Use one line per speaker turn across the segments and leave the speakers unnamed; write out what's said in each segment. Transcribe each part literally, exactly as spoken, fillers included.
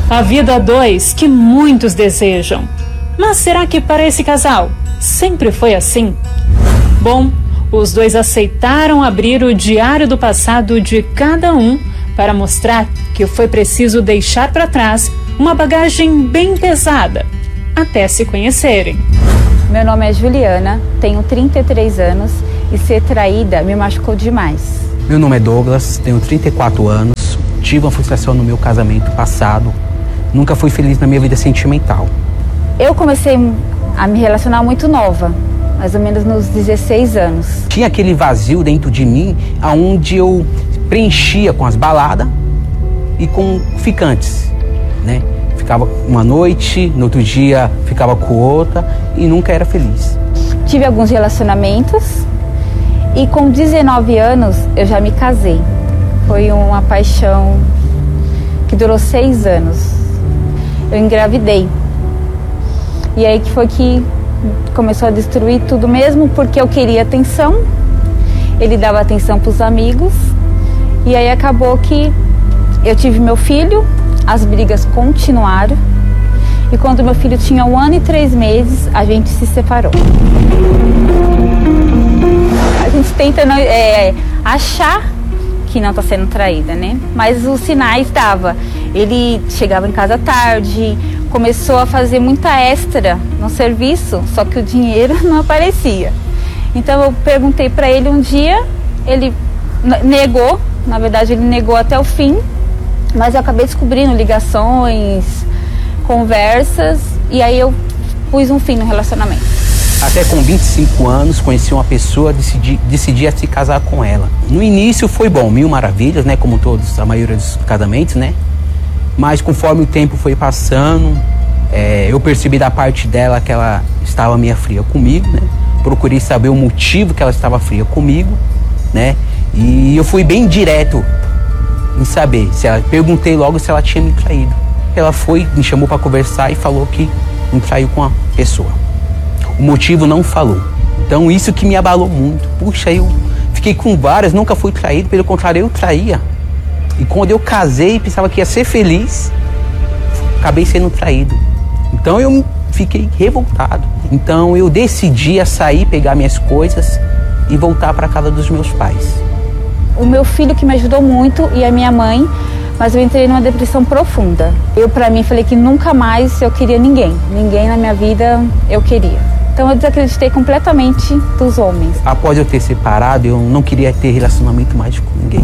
A vida a dois que muitos desejam. Mas será que para esse casal sempre foi assim? Bom, os dois aceitaram abrir o diário do passado de cada um para mostrar que foi preciso deixar para trás uma bagagem bem pesada até se conhecerem.
Meu nome é Juliana, tenho trinta e três anos e ser traída me machucou demais.
Meu nome é Douglas, tenho trinta e quatro anos, tive uma frustração no meu casamento passado, nunca fui feliz na minha vida sentimental.
Eu comecei a me relacionar muito nova, mais ou menos nos dezesseis anos.
Tinha aquele vazio dentro de mim, onde eu preenchia com as baladas e com ficantes, né? Ficava uma noite, no outro dia ficava com outra e nunca era feliz.
Tive alguns relacionamentos e com dezenove anos eu já me casei. Foi uma paixão que durou seis anos. Eu engravidei. E aí que foi que começou a destruir tudo mesmo, porque eu queria atenção, ele dava atenção para os amigos, e aí acabou que eu tive meu filho, as brigas continuaram, e quando meu filho tinha um ano e três meses, a gente se separou. A gente tenta é, achar que não está sendo traída, né? Mas os sinais dava. Ele chegava em casa tarde, começou a fazer muita extra no serviço, só que o dinheiro não aparecia. Então eu perguntei para ele um dia, ele negou, na verdade ele negou até o fim, mas eu acabei descobrindo ligações, conversas, e aí eu pus um fim no relacionamento.
Até com vinte e cinco anos, conheci uma pessoa, decidi, decidi se casar com ela. No início foi bom, mil maravilhas, né? Como todos, a maioria dos casamentos, né? Mas conforme o tempo foi passando, é, eu percebi da parte dela que ela estava meio fria comigo, né? Procurei saber o motivo que ela estava fria comigo, né? E eu fui bem direto em saber. Se ela, perguntei logo se ela tinha me traído. Ela foi, me chamou para conversar e falou que me traiu com a pessoa. O motivo não falou. Então isso que me abalou muito. Puxa, eu fiquei com várias, nunca fui traído, pelo contrário, eu traía. E quando eu casei, pensava que ia ser feliz, acabei sendo traído. Então eu fiquei revoltado. Então eu decidi a sair, pegar minhas coisas e voltar para a casa dos meus pais.
O meu filho que me ajudou muito e a minha mãe, mas eu entrei numa depressão profunda. Eu, para mim, falei que nunca mais eu queria ninguém. Ninguém na minha vida eu queria. Então eu desacreditei completamente dos homens.
Após eu ter separado, eu não queria ter relacionamento mais com ninguém.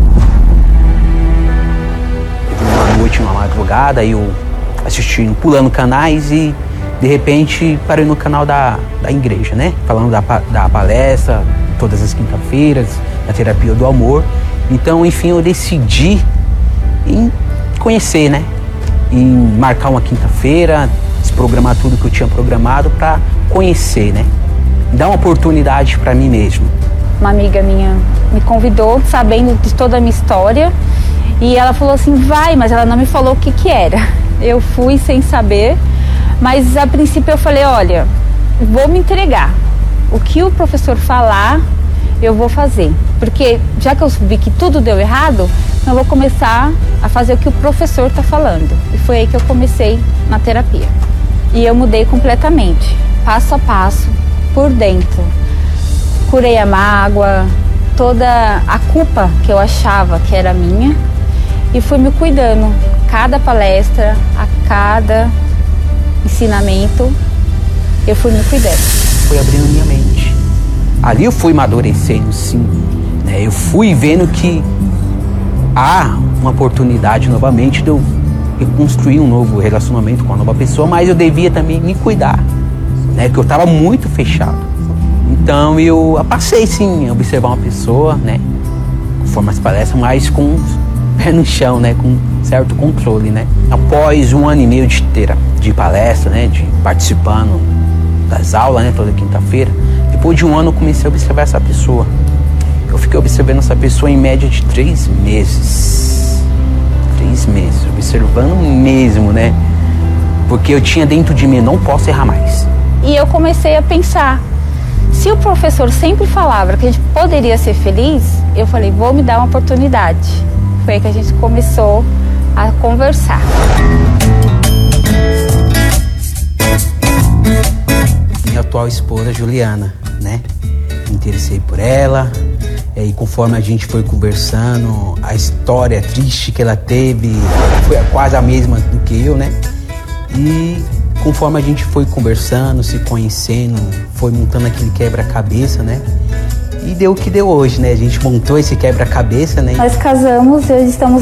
Uma noite, uma madrugada, eu assistindo, pulando canais e de repente parei no canal da, da igreja, né? Falando da, da palestra, todas as quinta-feiras, da terapia do amor. Então, enfim, eu decidi em conhecer, né? Em marcar uma quinta-feira, desprogramar tudo que eu tinha programado para conhecer, né? Dar uma oportunidade para mim mesmo.
Uma amiga minha me convidou, sabendo de toda a minha história, e ela falou assim, vai, mas ela não me falou o que que era. Eu fui sem saber, mas a princípio eu falei, olha, vou me entregar. O que o professor falar, eu vou fazer. Porque já que eu vi que tudo deu errado, eu vou começar a fazer o que o professor está falando. E foi aí que eu comecei na terapia. E eu mudei completamente, passo a passo, por dentro. Curei a mágoa, toda a culpa que eu achava que era minha, e fui me cuidando. Cada palestra, a cada ensinamento, eu fui me cuidando.
Foi abrindo minha mente. Ali eu fui amadurecendo, sim. Né? Eu fui vendo que há uma oportunidade novamente de eu reconstruir um novo relacionamento com uma nova pessoa, mas eu devia também me cuidar, né? Que eu estava muito fechado. Então eu passei sim a observar uma pessoa, né? Conforme as palestras, mas com o pé no chão, né? Com certo controle, né? Após um ano e meio de ter de palestra, né? De participando das aulas, né? Toda quinta-feira. Depois de um ano eu comecei a observar essa pessoa. Eu fiquei observando essa pessoa em média de três meses. Três meses, observando mesmo, né? Porque eu tinha dentro de mim, não posso errar mais.
E eu comecei a pensar, se o professor sempre falava que a gente poderia ser feliz, eu falei, vou me dar uma oportunidade. Foi aí que a gente começou a conversar.
Minha atual esposa, Juliana, né? Me interessei por ela, e conforme a gente foi conversando, a história triste que ela teve foi quase a mesma do que eu, né? E conforme a gente foi conversando, se conhecendo, foi montando aquele quebra-cabeça, né? E deu o que deu hoje, né? A gente montou esse quebra-cabeça, né?
Nós casamos e hoje estamos